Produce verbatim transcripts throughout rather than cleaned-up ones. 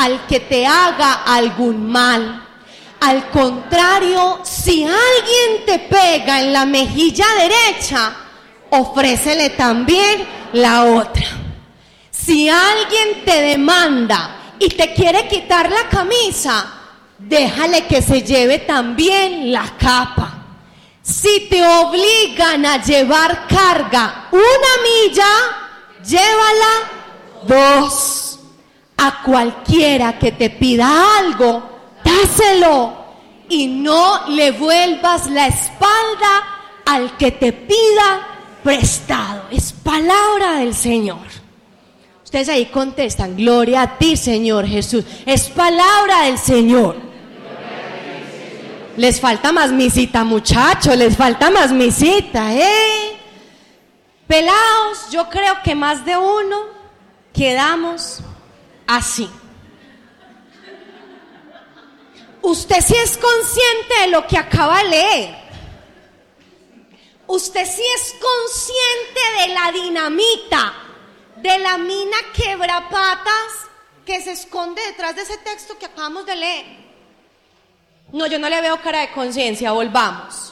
al que te haga algún mal. Al contrario, si alguien te pega en la mejilla derecha, ofrécele también la otra. Si alguien te demanda y te quiere quitar la camisa, déjale que se lleve también la capa. Si te obligan a llevar carga una milla, llévala dos. A cualquiera que te pida algo, dáselo y no le vuelvas la espalda al que te pida prestado. Es palabra del Señor. Ustedes ahí contestan: gloria a ti, Señor Jesús. Es palabra del Señor. Les falta más misita, muchachos, les falta más misita, ¿eh? Pelados, yo creo que más de uno quedamos así. Usted sí es consciente de lo que acaba de leer. Usted sí es consciente de la dinamita, de la mina quebrapatas que se esconde detrás de ese texto que acabamos de leer. No, yo no le veo cara de conciencia, volvamos.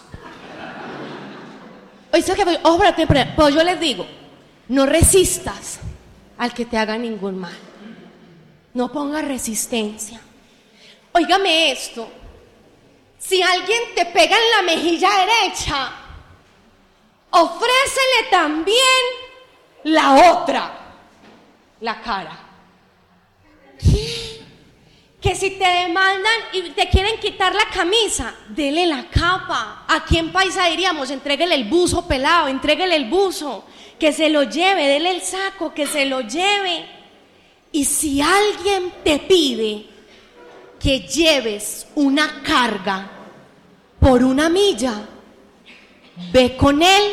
Oye, que, ojo, pero yo les digo, no resistas al que te haga ningún mal. No pongas resistencia. Óigame esto, si alguien te pega en la mejilla derecha, ofrécele también la otra, la cara. ¿Qué? Que si te demandan y te quieren quitar la camisa, dele la capa. Aquí en Paisa diríamos: entréguele el buzo, pelado, entréguele el buzo, que se lo lleve, dele el saco, que se lo lleve. Y si alguien te pide que lleves una carga por una milla, ve con él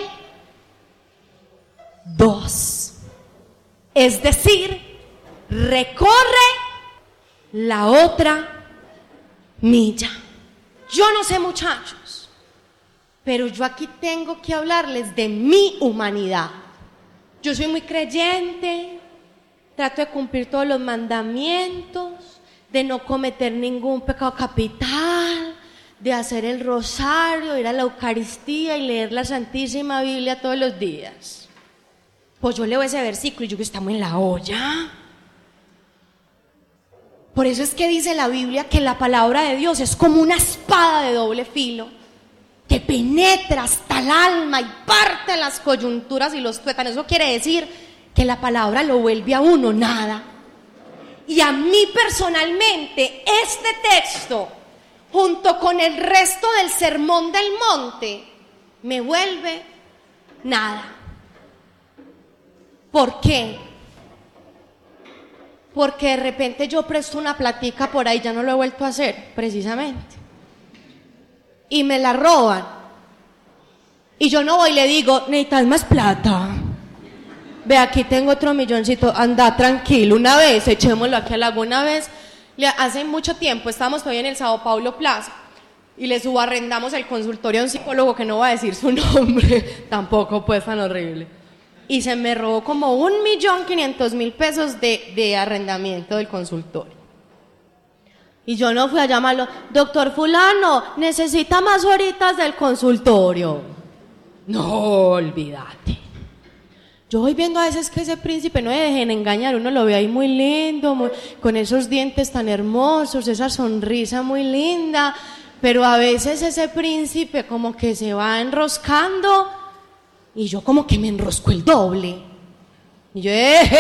dos. Es decir, recorre la otra milla. Yo no sé, muchachos, pero yo aquí tengo que hablarles de mi humanidad. Yo soy muy creyente, trato de cumplir todos los mandamientos, de no cometer ningún pecado capital, de hacer el rosario, ir a la Eucaristía y leer la Santísima Biblia todos los días. Pues yo leo ese versículo y yo que estamos en la olla. Por eso es que dice la Biblia que la palabra de Dios es como una espada de doble filo, que penetra hasta el alma y parte las coyunturas y los tuétanos. Eso quiere decir que la palabra lo vuelve a uno nada. Y a mí personalmente este texto, junto con el resto del Sermón del Monte, me vuelve nada. ¿Por qué? Porque de repente yo presto una platica por ahí, ya no lo he vuelto a hacer, precisamente, y me la roban, y yo no voy y le digo: necesitas más plata, ve, aquí tengo otro milloncito, anda tranquilo, una vez, echémoslo aquí a la una vez. Hace mucho tiempo estábamos todavía en el Sao Paulo Plaza y le subarrendamos el consultorio a un psicólogo que no va a decir su nombre, tampoco pues tan horrible, y se me robó como un millón quinientos mil pesos de, de arrendamiento del consultorio. Y yo no fui a llamarlo: doctor fulano, necesita más horitas del consultorio. No, olvídate. Yo voy viendo a veces que ese príncipe, no me dejen engañar, uno lo ve ahí muy lindo, muy, con esos dientes tan hermosos, esa sonrisa muy linda, pero a veces ese príncipe como que se va enroscando y yo como que me enrosco el doble. Y yo,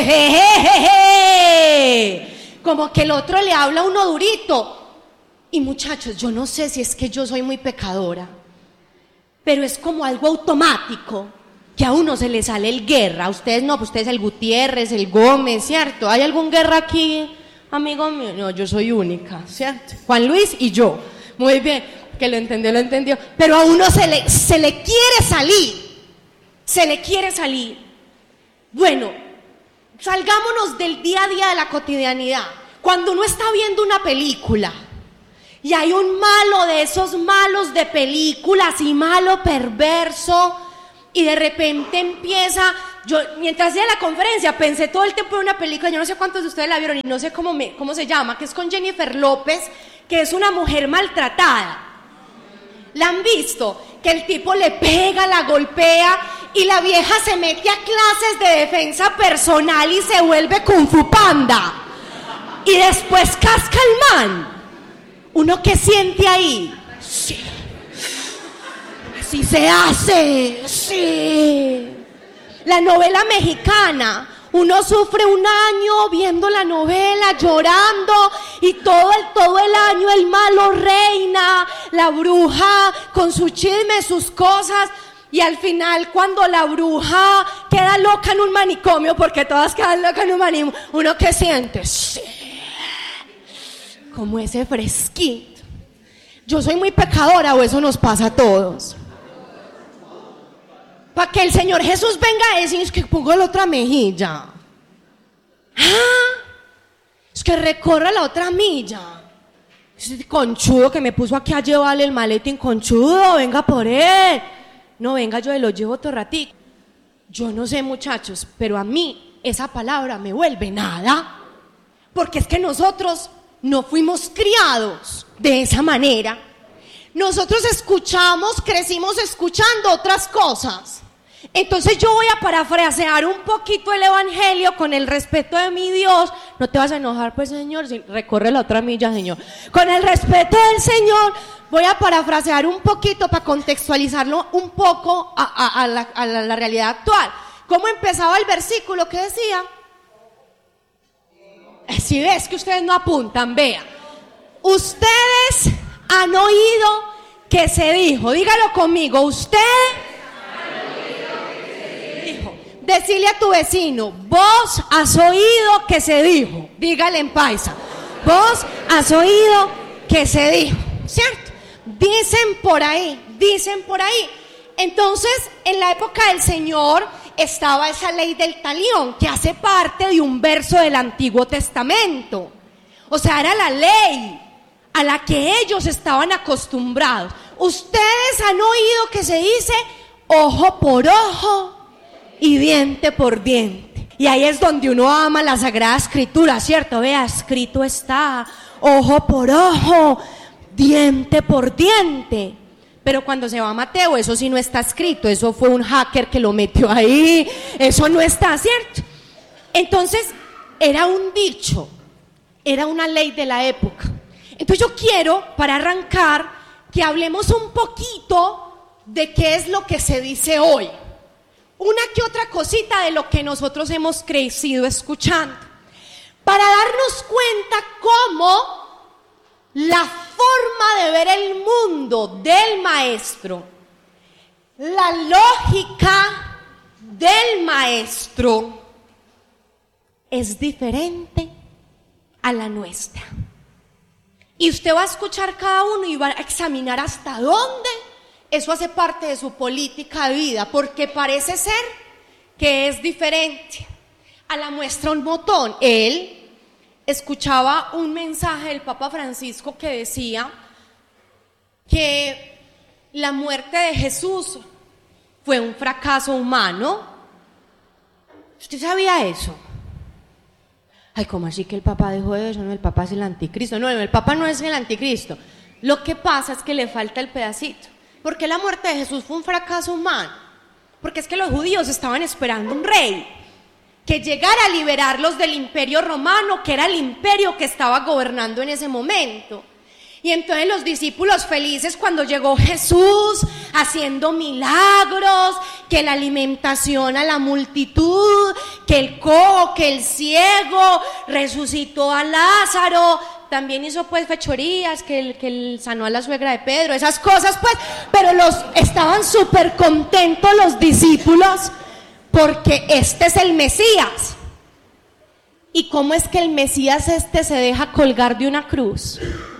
¡eh! Como que el otro le habla a uno durito. Y muchachos, yo no sé si es que yo soy muy pecadora, pero es como algo automático, que a uno se le sale el Guerra. A ustedes no, pues ustedes el Gutiérrez, el Gómez, ¿cierto? ¿Hay algún Guerra aquí, amigo mío? No, yo soy única, ¿cierto? Juan Luis y yo. Muy bien, que lo entendió, lo entendió. Pero a uno se le, se le quiere salir, se le quiere salir. Bueno, salgámonos del día a día de la cotidianidad. Cuando uno está viendo una película y hay un malo de esos malos de películas y malo perverso, y de repente empieza yo mientras hacía la conferencia pensé todo el tiempo en una película, yo no sé cuántos de ustedes la vieron y no sé cómo, me, cómo se llama, que es con Jennifer López, que es una mujer maltratada. ¿La han visto? Que el tipo le pega, la golpea y la vieja se mete a clases de defensa personal y se vuelve Kung Fu Panda. Y después casca el man. ¿Uno qué siente ahí? Sí. Así se hace. Sí. La novela mexicana. Uno sufre un año viendo la novela, llorando, y todo el, todo el año el malo reina, la bruja con su chisme, sus cosas, y al final cuando la bruja queda loca en un manicomio, porque todas quedan locas en un manicomio, ¿uno qué siente? Sí, como ese fresquito. Yo soy muy pecadora, o eso nos pasa a todos. Para que el Señor Jesús venga a decir, es que pongo la otra mejilla. Ah, es que recorra la otra milla. Ese conchudo que me puso aquí a llevarle el maletín, conchudo, venga por él. No, venga, yo lo llevo todo ratito. Yo no sé, muchachos, pero a mí esa palabra me vuelve nada. Porque es que nosotros no fuimos criados de esa manera. Nosotros escuchamos, crecimos escuchando otras cosas. Entonces yo voy a parafrasear un poquito el evangelio con el respeto de mi Dios. No te vas a enojar, pues, Señor, si recorre la otra milla, Señor. Con el respeto del Señor voy a parafrasear un poquito para contextualizarlo un poco a, a, a, la, a la, la realidad actual. ¿Cómo empezaba el versículo? ¿Qué decía? Si ves que ustedes no apuntan, vea. Ustedes han oído que se dijo, dígalo conmigo, usted han oído que se dijo. Decile a tu vecino, vos has oído que se dijo, dígale en paisa, vos has oído que se dijo, ¿cierto? Dicen por ahí, dicen por ahí. Entonces, en la época del Señor estaba esa ley del talión, que hace parte de un verso del Antiguo Testamento. O sea, era la ley a la que ellos estaban acostumbrados. Ustedes han oído que se dice ojo por ojo y diente por diente. Y ahí es donde uno ama la Sagrada Escritura, ¿cierto? Vea, escrito está, ojo por ojo, diente por diente. Pero cuando se va a Mateo, eso sí no está escrito, eso fue un hacker que lo metió ahí, eso no está, ¿cierto? Entonces, era un dicho, era una ley de la época. Entonces yo quiero, para arrancar, que hablemos un poquito de qué es lo que se dice hoy. Una que otra cosita de lo que nosotros hemos crecido escuchando. Para darnos cuenta cómo la forma de ver el mundo del maestro, la lógica del maestro es diferente a la nuestra. Y usted va a escuchar cada uno y va a examinar hasta dónde eso hace parte de su política de vida, porque parece ser que es diferente. A la muestra un botón, él escuchaba un mensaje del Papa Francisco que decía que la muerte de Jesús fue un fracaso humano. ¿Usted sabía eso? Ay, ¿cómo así que el Papa dijo eso? No, el Papa es el anticristo. No, el Papa no es el anticristo. Lo que pasa es que le falta el pedacito. ¿Por qué la muerte de Jesús fue un fracaso humano? Porque es que los judíos estaban esperando un rey que llegara a liberarlos del imperio romano, que era el imperio que estaba gobernando en ese momento. Y entonces los discípulos felices cuando llegó Jesús haciendo milagros, que la alimentación a la multitud, que el cojo, que el ciego, resucitó a Lázaro, también hizo pues fechorías, que el, que el sanó a la suegra de Pedro, esas cosas pues, pero los estaban súper contentos los discípulos, porque este es el Mesías. ¿Y cómo es que el Mesías este se deja colgar de una cruz?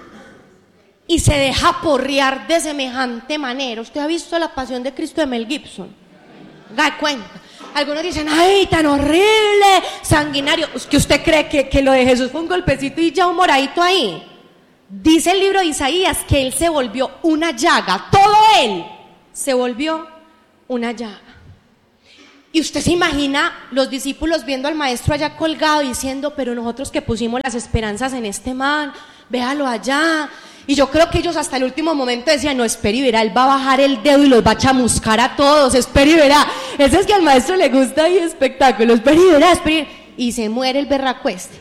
Y se deja porrear de semejante manera. ¿Usted ha visto La Pasión de Cristo de Mel Gibson? Da cuenta. Algunos dicen, ay, tan horrible, sanguinario. ¿Es que usted cree que, que lo de Jesús fue un golpecito y ya un moradito ahí? Dice el libro de Isaías que él se volvió una llaga. Todo él se volvió una llaga. Y usted se imagina los discípulos viendo al maestro allá colgado diciendo, pero nosotros que pusimos las esperanzas en este man, véalo allá. Y yo creo que ellos hasta el último momento decían, no, espere y verá, él va a bajar el dedo y los va a chamuscar a todos, espere y verá. Eso es que al maestro le gusta y espectáculo, espere y verá, espere y verá. Y se muere el berraco este.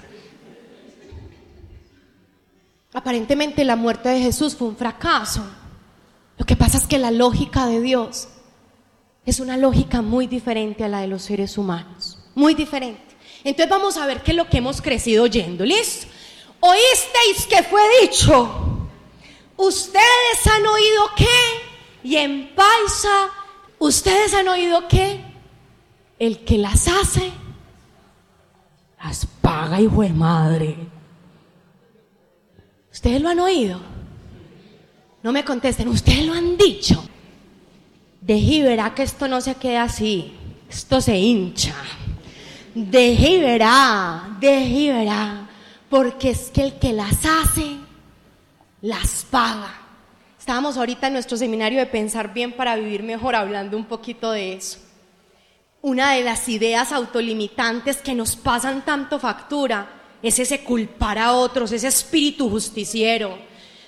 Aparentemente la muerte de Jesús fue un fracaso. Lo que pasa es que la lógica de Dios es una lógica muy diferente a la de los seres humanos, muy diferente. Entonces vamos a ver qué es lo que hemos crecido oyendo, ¿listo? Oísteis que fue dicho, ustedes han oído qué, y en paisa, ustedes han oído qué, el que las hace, las paga, hijo de madre. ¿Ustedes lo han oído? No me contesten, ustedes lo han dicho. Deje y verá que esto no se queda así, esto se hincha. Deje y verá, deje y verá, porque es que el que las hace, las paga. Estábamos ahorita en nuestro seminario de Pensar Bien para Vivir Mejor hablando un poquito de eso. Una de las ideas autolimitantes que nos pasan tanto factura es ese culpar a otros, ese espíritu justiciero.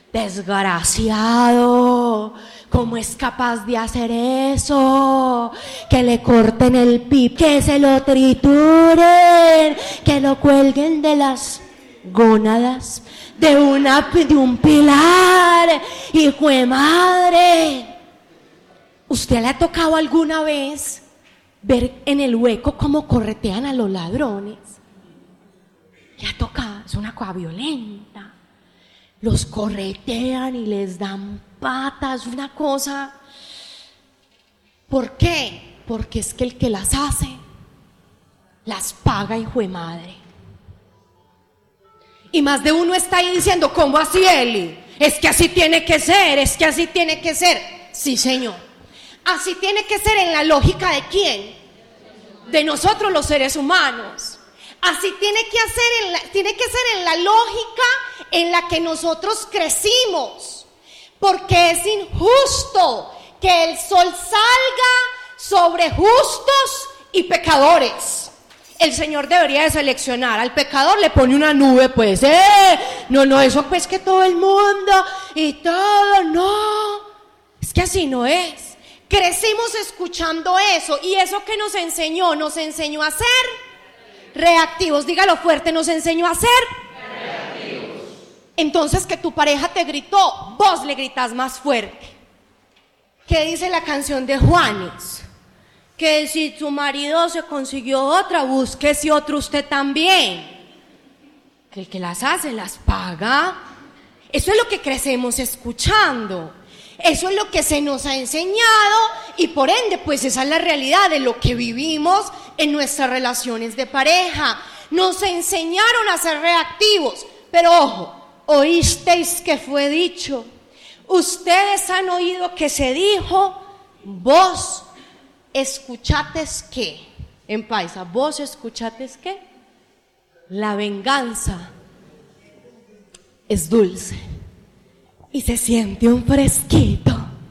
Desgraciado, ¿cómo es capaz de hacer eso? Que le corten el pip, que se lo trituren, que lo cuelguen de las gónadas, de, una, de un pilar, hijo de madre. ¿Usted le ha tocado alguna vez ver en el hueco cómo corretean a los ladrones? Le ha tocado, es una cosa violenta. Los corretean y les dan patas, una cosa. ¿Por qué? Porque es que el que las hace, las paga, hijo de madre. Y más de uno está ahí diciendo, ¿cómo así, Eli? Es que así tiene que ser, es que así tiene que ser. Sí, señor. Así tiene que ser en la lógica de ¿quién? De nosotros los seres humanos. Así tiene que, hacer en la, tiene que ser en la lógica en la que nosotros crecimos, porque es injusto que el sol salga sobre justos y pecadores. El Señor debería de seleccionar, al pecador le pone una nube, pues, eh, no, no, eso pues que todo el mundo y todo, no, es que así no es. Crecimos escuchando eso, y eso que nos enseñó, nos enseñó a ser reactivos, dígalo fuerte, nos enseñó a ser reactivos. Entonces que tu pareja te gritó, vos le gritas más fuerte. ¿Qué dice la canción de Juanes? Que si tu marido se consiguió otra, búsquese otro usted también. Que el que las hace, las paga. Eso es lo que crecemos escuchando. Eso es lo que se nos ha enseñado y por ende, pues esa es la realidad de lo que vivimos en nuestras relaciones de pareja. Nos enseñaron a ser reactivos, pero ojo, oísteis que fue dicho, ustedes han oído que se dijo, vos escuchates qué, en paisa, vos escuchates qué, la venganza es dulce. Y se siente un fresquito.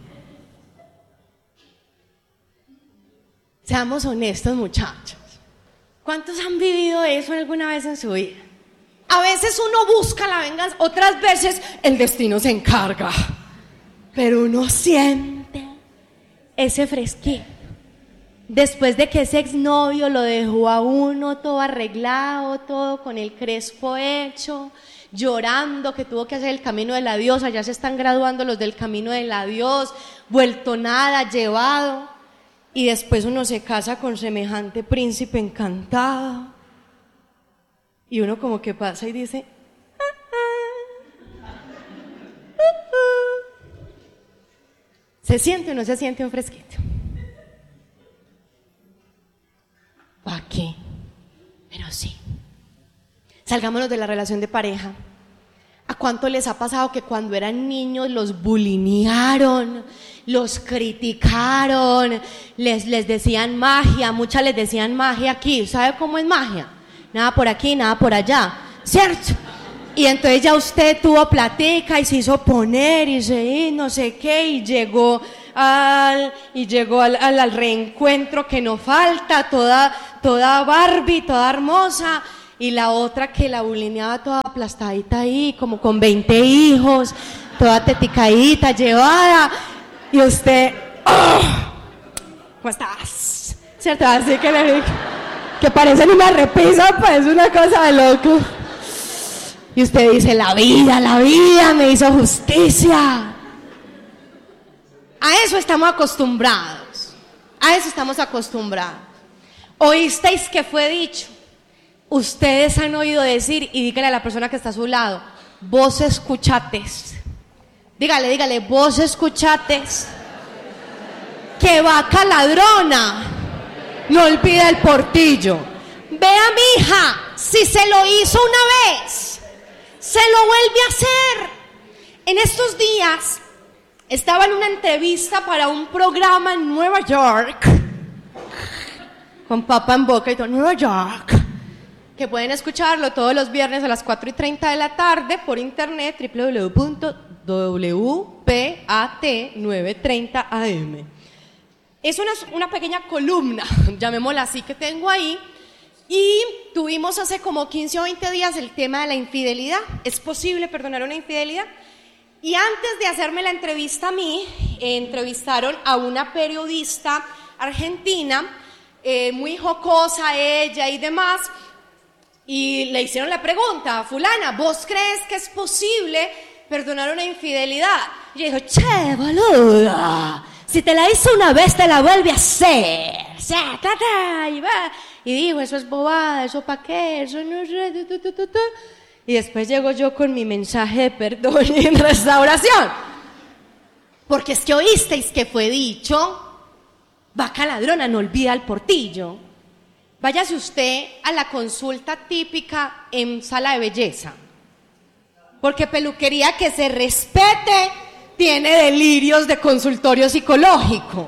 Seamos honestos, muchachos. ¿Cuántos han vivido eso alguna vez en su vida? A veces uno busca la venganza, otras veces el destino se encarga. Pero uno siente ese fresquito. Después de que ese exnovio lo dejó a uno todo arreglado, todo con el crespo hecho, llorando que tuvo que hacer el camino de la diosa, ya se están graduando los del camino de la Dios, vuelto nada, llevado, y después uno se casa con semejante príncipe encantado, y uno como que pasa y dice, ah, ah, ah, ah. ¿Se siente o no se siente un fresquito? ¿Para qué? Pero sí. Salgámonos de la relación de pareja. ¿A cuánto les ha pasado que cuando eran niños los bulinearon, los criticaron, les, les decían magia, muchas les decían magia aquí? ¿Sabe cómo es magia? Nada por aquí, nada por allá, ¿cierto? Y entonces ya usted tuvo platica y se hizo poner y se y no sé qué, y llegó al, y llegó al, al, al reencuentro que no falta, toda, toda Barbie, toda hermosa, y la otra que la bulineaba toda aplastadita ahí, como con veinte hijos, toda teticadita, llevada, y usted, ¡oh! ¿Cómo estás? ¿Cierto? Así que le que parecen una repisa, pues una cosa de loco. Y usted dice, la vida, la vida me hizo justicia. A eso estamos acostumbrados. A eso estamos acostumbrados. ¿Oísteis que fue dicho? Ustedes han oído decir, y dígale a la persona que está a su lado, vos escuchates. Dígale, dígale, vos escuchates. Que vaca ladrona no olvida el portillo. Vea, mija, si se lo hizo una vez, se lo vuelve a hacer. En estos días estaba en una entrevista para un programa en Nueva York, con papa en boca y todo, Nueva York, que pueden escucharlo todos los viernes a las cuatro y treinta de la tarde por internet, doble u doble u doble u punto w p a t novecientos treinta a m. Es una, una pequeña columna, llamémosla así, que tengo ahí. Y tuvimos hace como quince o veinte días el tema de la infidelidad. ¿Es posible perdonar una infidelidad? Y antes de hacerme la entrevista a mí, eh, entrevistaron a una periodista argentina, eh, muy jocosa ella y demás, y le hicieron la pregunta, fulana, ¿vos crees que es posible perdonar una infidelidad? Y ella dijo, che, boluda, si te la hizo una vez, te la vuelve a hacer. O sea, ta, ta, y va. Y dijo, eso es bobada, eso pa' qué, eso no es... Tu, tu, tu, tu. Y después llego yo con mi mensaje de perdón y restauración. Porque es que oísteis que fue dicho, vaca ladrona no olvida el portillo. Váyase usted a la consulta típica en sala de belleza. Porque peluquería que se respete tiene delirios de consultorio psicológico.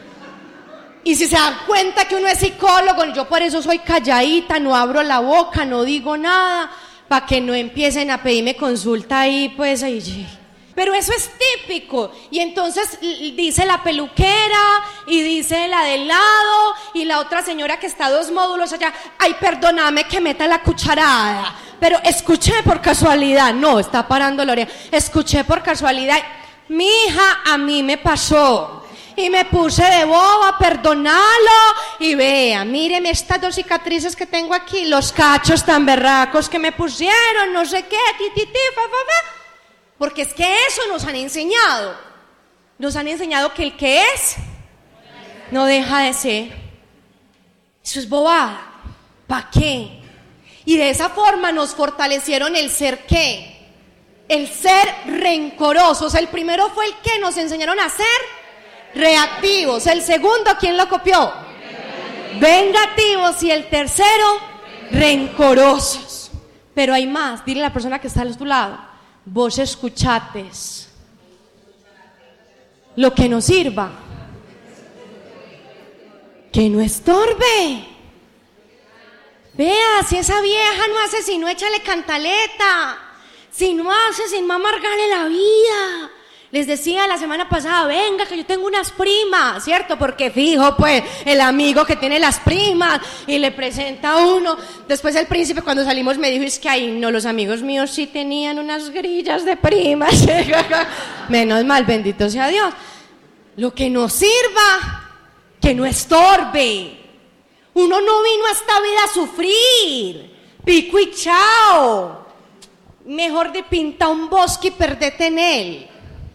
Y si se dan cuenta que uno es psicólogo, yo por eso soy calladita, no abro la boca, no digo nada, para que no empiecen a pedirme consulta ahí, pues ahí. Pero eso es típico. Y entonces dice la peluquera, y dice la del lado, y la otra señora que está a dos módulos allá, ay, perdóname que meta la cucharada, pero escuché por casualidad, no, está parando la oreja, escuché por casualidad, mi hija, a mí me pasó. Y me puse de boba, perdonalo, y vea, míreme estas dos cicatrices que tengo aquí, los cachos tan berracos que me pusieron, no sé qué, ti, ti, ti, fa, fa, fa. Porque es que eso nos han enseñado. Nos han enseñado que el que es, no deja de ser. Eso es bobada. ¿Para qué? Y de esa forma nos fortalecieron el ser qué. El ser rencorosos. El primero fue el que nos enseñaron a ser reactivos. El segundo, ¿quién lo copió? Vengativos. Y el tercero, rencorosos. Pero hay más. Dile a la persona que está a tu lado, vos escuchates lo que nos sirva, que no estorbe. Vea, si esa vieja no hace sino échale cantaleta, si no hace sino amargarle la vida. Les decía la semana pasada, venga que yo tengo unas primas, ¿cierto? Porque fijo, pues, el amigo que tiene las primas y le presenta a uno. Después el príncipe cuando salimos me dijo, es que ahí no, los amigos míos sí tenían unas grillas de primas. Menos mal, bendito sea Dios. Lo que nos sirva, que no estorbe. Uno no vino a esta vida a sufrir. Pico y chao. Mejor de pintar un bosque y perderte en él.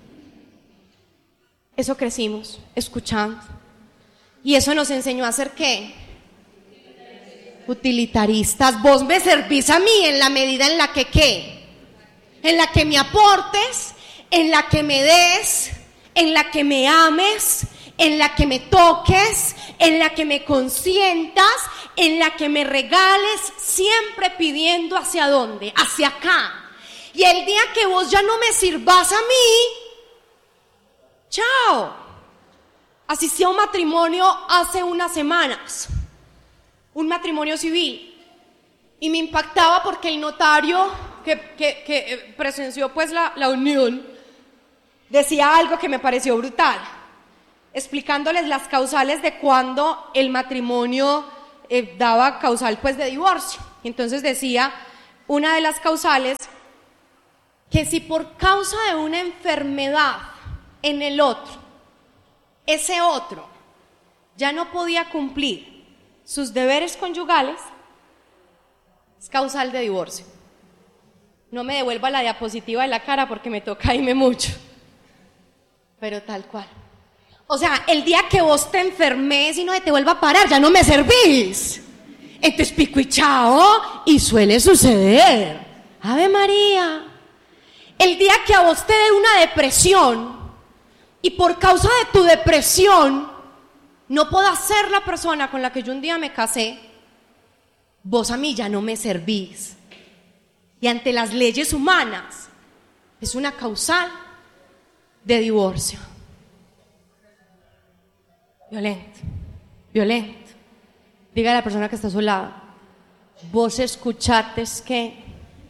Eso crecimos, escuchando. Y eso nos enseñó a ser ¿qué? Utilitaristas. Vos me servís a mí en la medida en la que ¿qué? En la que me aportes, en la que me des, en la que me ames, en la que me toques, en la que me consientas, en la que me regales, siempre pidiendo hacia dónde, hacia acá. Y el día que vos ya no me sirvas a mí, chao. Asistí a un matrimonio hace unas semanas, un matrimonio civil, y me impactaba porque el notario que, que, que presenció pues la, la unión decía algo que me pareció brutal. explicándoles las causales de cuando el matrimonio eh, daba causal pues de divorcio. Entonces decía una de las causales que si por causa de una enfermedad en el otro, ese otro ya no podía cumplir sus deberes conyugales, es causal de divorcio. No me devuelva la diapositiva de la cara porque me toca irme mucho, pero tal cual. O sea, el día que vos te enfermes y no te vuelva a parar, ya no me servís. Entonces pico y chao, y suele suceder. Ave María. El día que a vos te dé una depresión y por causa de tu depresión no puedas ser la persona con la que yo un día me casé, vos a mí ya no me servís. Y ante las leyes humanas es una causal de divorcio. Violento, violento. Diga a la persona que está a su lado, vos escuchates que,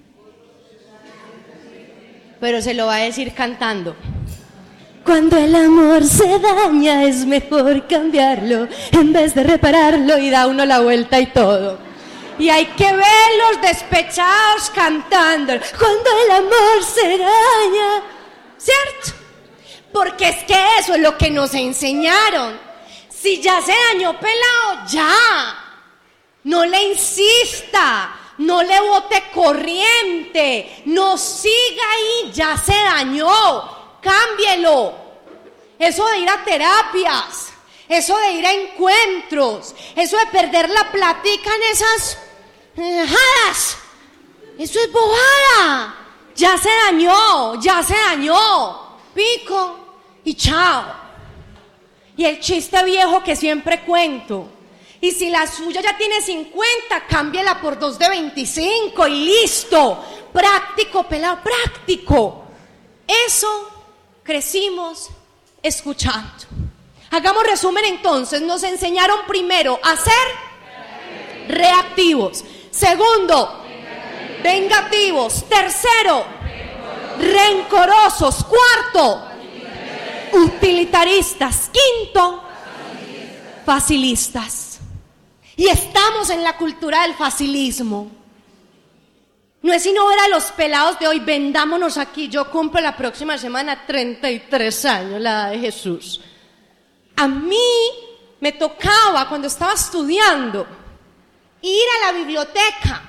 pero se lo va a decir cantando. Cuando el amor se daña es mejor cambiarlo en vez de repararlo, y da uno la vuelta y todo. Y hay que verlos despechados cantando. Cuando el amor se daña, ¿cierto? Porque es que eso es lo que nos enseñaron. Si ya se dañó pelado, ya. No le insista, no le bote corriente, no siga ahí, ya se dañó, cámbielo. Eso de ir a terapias, eso de ir a encuentros, eso de perder la plática en esas jadas, eso es bobada. Ya se dañó, ya se dañó, pico y chao. Y el chiste viejo que siempre cuento, y si la suya ya tiene cincuenta, cámbiela por dos de veinticinco y listo. Práctico, pelado, práctico. Eso crecimos escuchando. Hagamos resumen entonces. Nos enseñaron primero a ser reactivos. Segundo, vengativos. Tercero, rencorosos. Cuarto, utilitaristas. Quinto, facilistas. Y estamos en la cultura del facilismo. No es sino ver a los pelados de hoy, vendámonos aquí. Yo cumplo la próxima semana treinta y tres años, la edad de Jesús. A mí me tocaba, cuando estaba estudiando, ir a la biblioteca,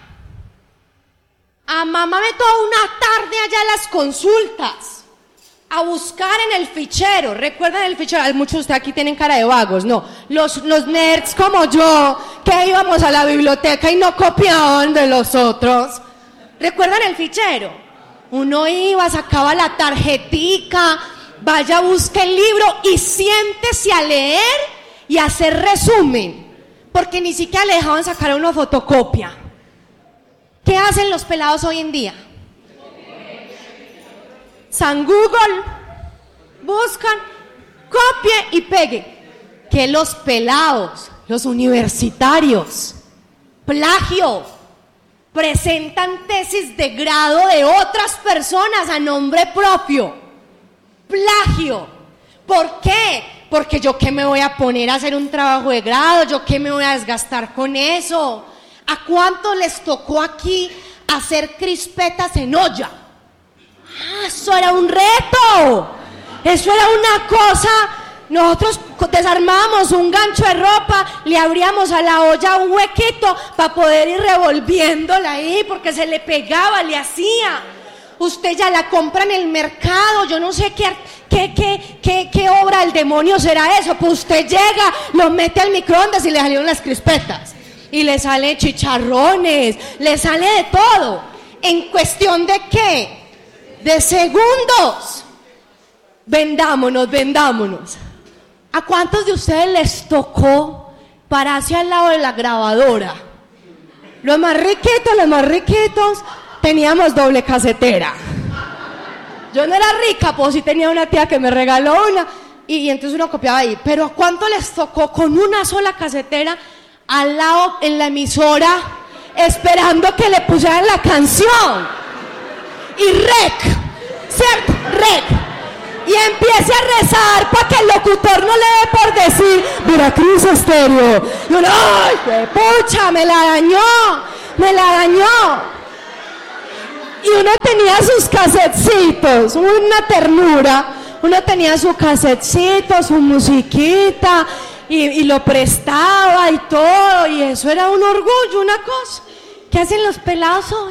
a mamarme toda una tarde allá a las consultas, a buscar en el fichero. ¿Recuerdan el fichero? Muchos de ustedes aquí tienen cara de vagos, no. Los, los nerds como yo, que íbamos a la biblioteca y no copiaban de los otros. ¿Recuerdan el fichero? Uno iba, sacaba la tarjetica, vaya, busque el libro y siéntese a leer y a hacer resumen, porque ni siquiera le dejaban sacar una fotocopia. ¿Qué hacen los pelados hoy en día? San Google, buscan, copie y pegue. Que los pelados, los universitarios, plagio, presentan tesis de grado de otras personas a nombre propio. Plagio. ¿Por qué? Porque yo qué me voy a poner a hacer un trabajo de grado, yo qué me voy a desgastar con eso. ¿A cuánto les tocó aquí hacer crispetas en olla? Ah, eso era un reto, eso era una cosa. Nosotros desarmábamos un gancho de ropa, le abríamos a la olla un huequito para poder ir revolviéndola ahí, porque se le pegaba, le hacía. Usted ya la compra en el mercado, yo no sé qué, qué, qué, qué, qué obra del demonio será eso, pues usted llega, lo mete al microondas y le salieron las crispetas, y le sale chicharrones, le sale de todo. ¿En cuestión de qué? De segundos. Vendámonos, vendámonos. ¿A cuántos de ustedes les tocó pararse al lado de la grabadora? Los más riquitos, los más riquitos, teníamos doble casetera. Yo no era rica, pues sí tenía una tía que me regaló una, y, y entonces uno copiaba ahí. Pero ¿a cuánto les tocó con una sola casetera al lado en la emisora, esperando que le pusieran la canción? Y rec, ¿cierto? Rec. Y empiece a rezar para que el locutor no le dé por decir Veracruz Estéreo. Y uno, ¡ay, qué pucha! Me la dañó, me la dañó. Y uno tenía sus casetcitos, una ternura. Uno tenía su casetcito, su musiquita, y, y lo prestaba y todo, y eso era un orgullo, una cosa. ¿Qué hacen los pelados hoy?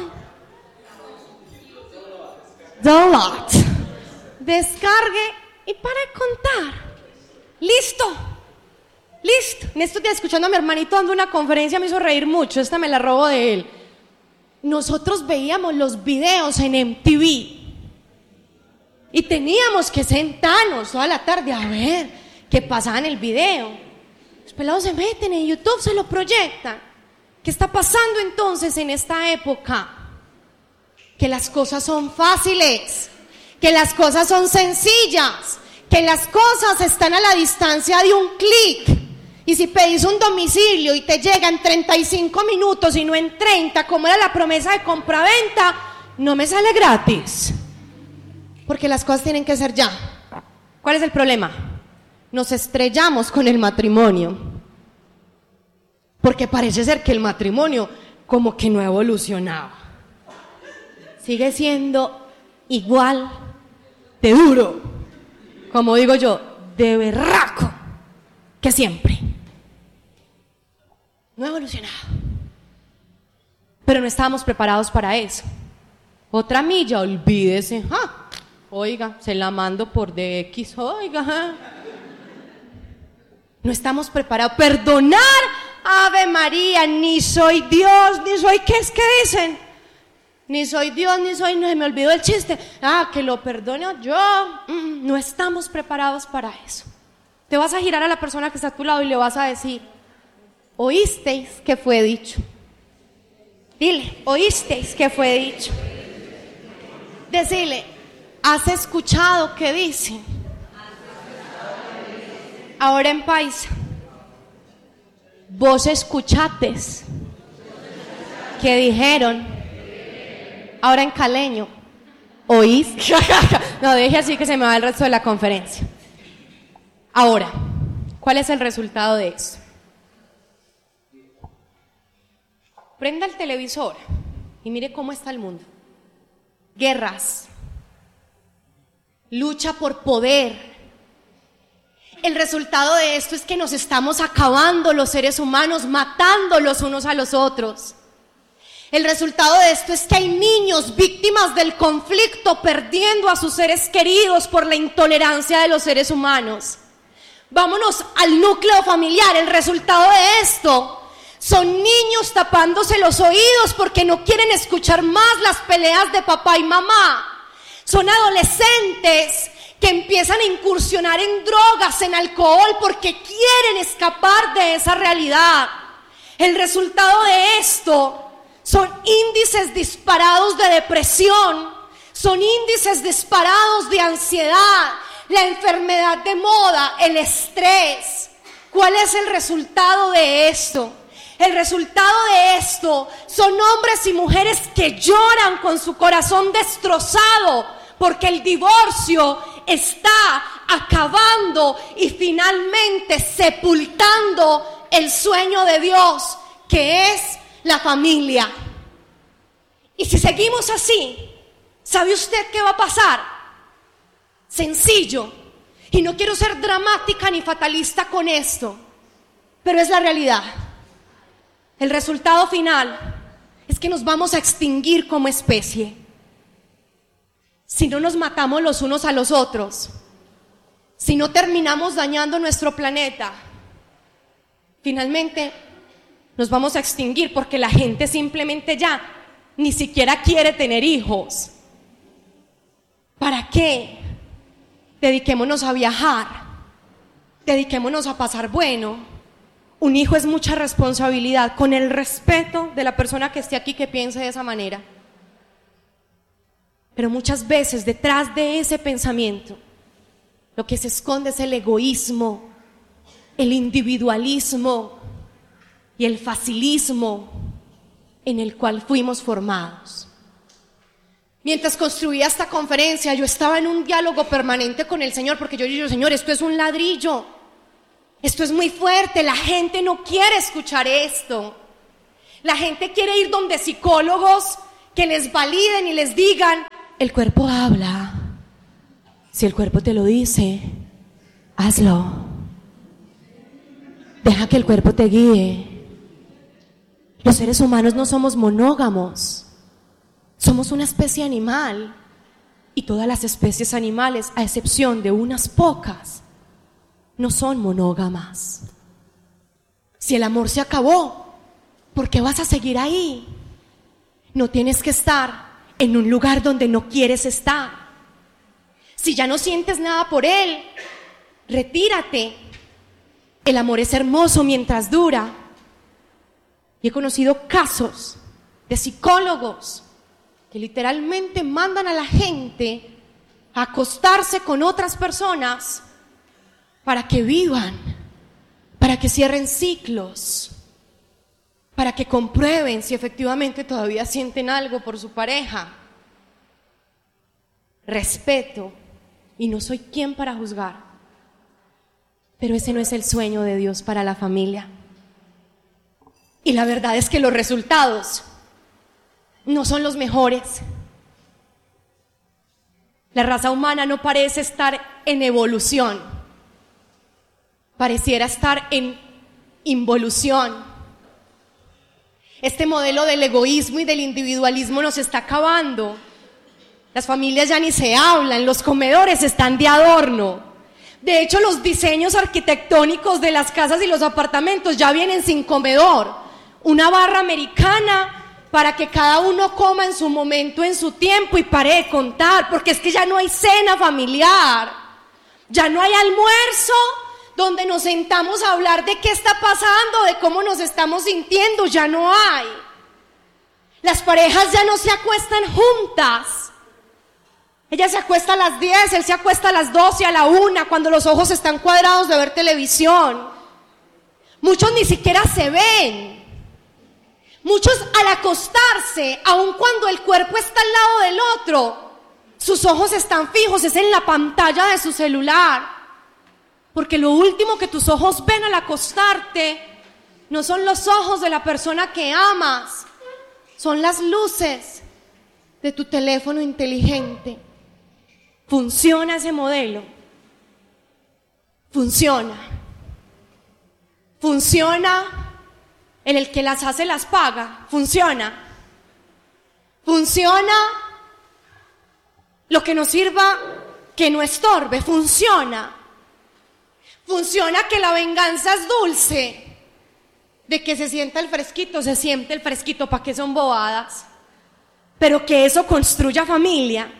Download. Descargue y para de contar. Listo. Listo. En estos días, escuchando a mi hermanito dando una conferencia, me hizo reír mucho. Esta me la robo de él. Nosotros veíamos los videos en M T V y teníamos que sentarnos toda la tarde a ver qué pasaba en el video. Los pelados se meten en YouTube, se lo proyectan. ¿Qué está pasando entonces en esta época? Que las cosas son fáciles, que las cosas son sencillas, que las cosas están a la distancia de un clic. Y si pedís un domicilio y te llega en treinta y cinco minutos y no en treinta, como era la promesa de compraventa, no me sale gratis. Porque las cosas tienen que ser ya. ¿Cuál es el problema? Nos estrellamos con el matrimonio. Porque parece ser que el matrimonio como que no ha evolucionado. Sigue siendo igual de duro, como digo yo, de berraco que siempre. No ha evolucionado. Pero no estábamos preparados para eso. Otra milla, olvídese. ¡Ah! Oiga, se la mando por D X, oiga. ¿Ah? No estamos preparados. Perdonar, Ave María, ni soy Dios, ni soy, ¿qué es que dicen? Ni soy Dios, ni soy, no se me olvidó el chiste. Ah, que lo perdone yo. Mm, no estamos preparados para eso. Te vas a girar a la persona que está a tu lado y le vas a decir, ¿oísteis que fue dicho? Dile, ¿oísteis que fue dicho? Decile, ¿has escuchado qué dicen? Ahora en paisa, vos escuchates que dijeron. Ahora en caleño, ¿oís? No, deje así que se me va el resto de la conferencia. Ahora, ¿cuál es el resultado de esto? Prenda el televisor y mire cómo está el mundo. Guerras, lucha por poder. El resultado de esto es que nos estamos acabando los seres humanos, matando los unos a los otros. El resultado de esto es que hay niños víctimas del conflicto perdiendo a sus seres queridos por la intolerancia de los seres humanos. Vámonos al núcleo familiar. El resultado de esto son niños tapándose los oídos porque no quieren escuchar más las peleas de papá y mamá. Son adolescentes que empiezan a incursionar en drogas, en alcohol, porque quieren escapar de esa realidad. El resultado de esto son índices disparados de depresión, son índices disparados de ansiedad, la enfermedad de moda, el estrés. ¿Cuál es el resultado de esto? El resultado de esto son hombres y mujeres que lloran con su corazón destrozado porque el divorcio está acabando y finalmente sepultando el sueño de Dios, que es la familia. Y si seguimos así, ¿sabe usted qué va a pasar? Sencillo. Y no quiero ser dramática ni fatalista con esto, pero es la realidad. El resultado final es que nos vamos a extinguir como especie. Si no nos matamos los unos a los otros, si no terminamos dañando nuestro planeta, finalmente nos vamos a extinguir porque la gente simplemente ya ni siquiera quiere tener hijos. ¿Para qué? Dediquémonos a viajar, dediquémonos a pasar bueno. Un hijo es mucha responsabilidad, con el respeto de la persona que esté aquí que piense de esa manera. Pero muchas veces detrás de ese pensamiento lo que se esconde es el egoísmo, el individualismo y el facilismo en el cual fuimos formados. Mientras construía esta conferencia, yo estaba en un diálogo permanente con el Señor, porque yo digo, Señor, esto es un ladrillo, esto es muy fuerte, la gente no quiere escuchar esto. La gente quiere ir donde psicólogos que les validen y les digan, el cuerpo habla, si el cuerpo te lo dice, hazlo, deja que el cuerpo te guíe. Los seres humanos no somos monógamos. Somos una especie animal y todas las especies animales, a excepción de unas pocas, no son monógamas. Si el amor se acabó, ¿por qué vas a seguir ahí? No tienes que estar en un lugar donde no quieres estar. Si ya no sientes nada por él, retírate. El amor es hermoso mientras dura. Y he conocido casos de psicólogos que literalmente mandan a la gente a acostarse con otras personas para que vivan, para que cierren ciclos, para que comprueben si efectivamente todavía sienten algo por su pareja. Respeto, y no soy quien para juzgar, pero ese no es el sueño de Dios para la familia. Y la verdad es que los resultados no son los mejores. La raza humana no parece estar en evolución, pareciera estar en involución. Este modelo del egoísmo y del individualismo nos está acabando. Las familias ya ni se hablan, los comedores están de adorno. De hecho, los diseños arquitectónicos de las casas y los apartamentos ya vienen sin comedor. Una barra americana para que cada uno coma en su momento, en su tiempo, y pare de contar, porque es que ya no hay cena familiar, ya no hay almuerzo donde nos sentamos a hablar de qué está pasando, de cómo nos estamos sintiendo, ya no hay. Las parejas ya no se acuestan juntas. Ella se acuesta a las diez, él se acuesta a las doce, a la una, cuando los ojos están cuadrados de ver televisión. Muchos ni siquiera se ven. Muchos al acostarse, aun cuando el cuerpo está al lado del otro, sus ojos están fijos, es en la pantalla de su celular. Porque lo último que tus ojos ven al acostarte no son los ojos de la persona que amas, son las luces de tu teléfono inteligente. ¿Funciona ese modelo? Funciona. Funciona. En el que las hace las paga, funciona. Funciona lo que nos sirva, que no estorbe, funciona. Funciona que la venganza es dulce. De que se sienta el fresquito, se siente el fresquito, ¿para qué son bobadas? Pero que eso construya familia.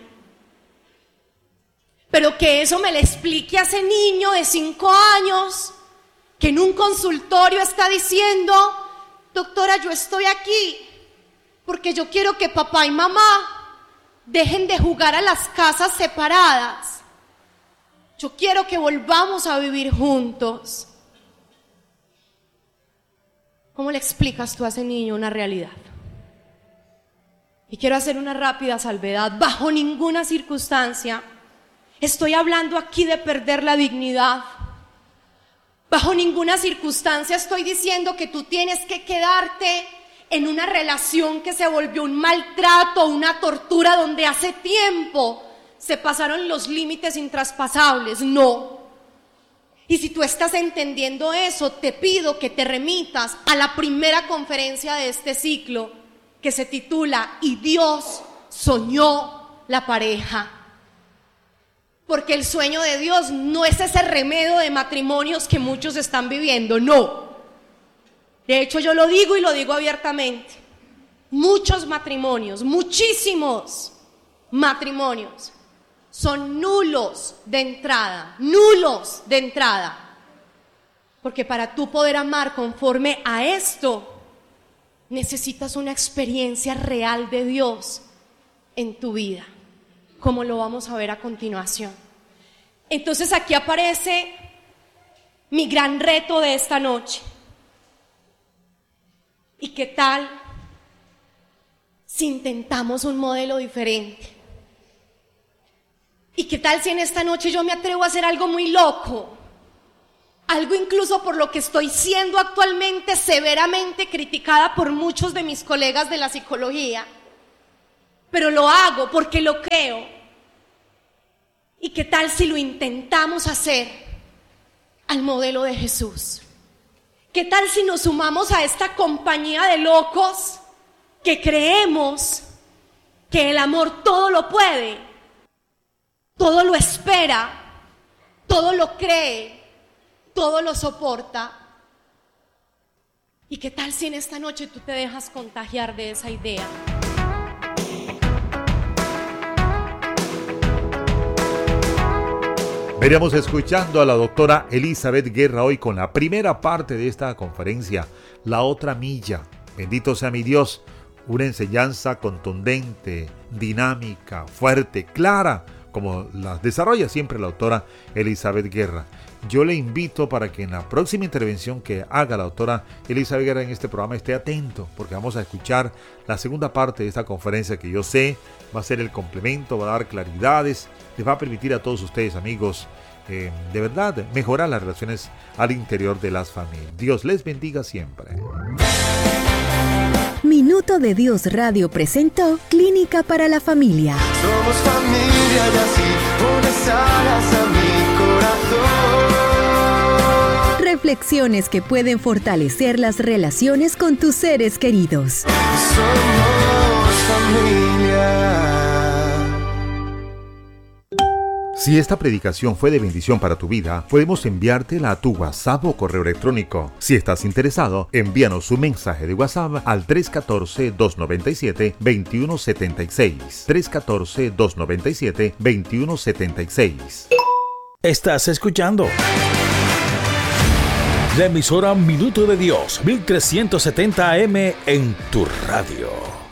Pero que eso me le explique a ese niño de cinco años que en un consultorio está diciendo: doctora, yo estoy aquí porque yo quiero que papá y mamá dejen de jugar a las casas separadas. Yo quiero que volvamos a vivir juntos. ¿Cómo le explicas tú a ese niño una realidad? Y quiero hacer una rápida salvedad. Bajo ninguna circunstancia estoy hablando aquí de perder la dignidad. Bajo ninguna circunstancia estoy diciendo que tú tienes que quedarte en una relación que se volvió un maltrato, una tortura, donde hace tiempo se pasaron los límites intraspasables. No. Y si tú estás entendiendo eso, te pido que te remitas a la primera conferencia de este ciclo, que se titula "Y Dios soñó la pareja". Porque el sueño de Dios no es ese remedio de matrimonios que muchos están viviendo, no. De hecho, yo lo digo y lo digo abiertamente. Muchos matrimonios, muchísimos matrimonios, son nulos de entrada, nulos de entrada. Porque para tú poder amar conforme a esto, necesitas una experiencia real de Dios en tu vida, como lo vamos a ver a continuación. Entonces aquí aparece mi gran reto de esta noche. ¿Y qué tal si intentamos un modelo diferente? qué tal si en esta noche yo me atrevo a hacer algo muy loco? Algo incluso por lo que estoy siendo actualmente severamente criticada por muchos de mis colegas de la psicología. Pero lo hago porque lo creo. ¿Y qué tal si lo intentamos hacer al modelo de Jesús? ¿Qué tal si nos sumamos a esta compañía de locos que creemos que el amor todo lo puede, todo lo espera, todo lo cree, todo lo soporta? ¿Y qué tal si en esta noche tú te dejas contagiar de esa idea? Veníamos escuchando a la doctora Elizabeth Guerra hoy con la primera parte de esta conferencia, La Otra Milla. Bendito sea mi Dios, una enseñanza contundente, dinámica, fuerte, clara, como la desarrolla siempre la doctora Elizabeth Guerra. Yo le invito para que en la próxima intervención que haga la doctora Elizabeth Guerra en este programa esté atento, porque vamos a escuchar la segunda parte de esta conferencia que yo sé va a ser el complemento, va a dar claridades, les va a permitir a todos ustedes, amigos, eh, de verdad, mejorar las relaciones al interior de las familias. Dios les bendiga siempre. Minuto de Dios Radio presentó Clínica para la Familia. Somos familia y así pones alas a mi corazón. Reflexiones que pueden fortalecer las relaciones con tus seres queridos. Somos familia. Si esta predicación fue de bendición para tu vida, podemos enviártela a tu WhatsApp o correo electrónico. Si estás interesado, envíanos un mensaje de WhatsApp al tres uno cuatro, dos nueve siete, dos uno siete seis. tres uno cuatro, dos nueve siete, dos uno siete seis. Estás escuchando la emisora Minuto de Dios, mil trescientos setenta A M en tu radio.